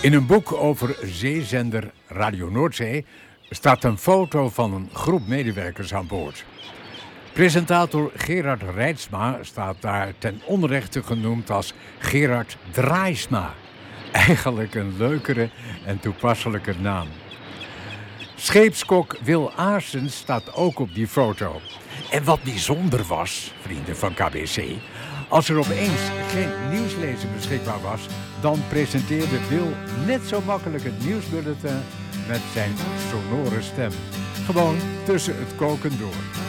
In een boek over zeezender Radio Noordzee staat een foto van een groep medewerkers aan boord. Presentator Gerard Reitsma staat daar ten onrechte genoemd als Gerard Draaisma. Eigenlijk een leukere en toepasselijke naam. Scheepskok Wil Aarsens staat ook op die foto. En wat bijzonder was, vrienden van KBC, als er opeens geen nieuwslezer beschikbaar was, dan presenteerde Wil net zo makkelijk het nieuwsbulletin met zijn sonore stem. Gewoon tussen het koken door.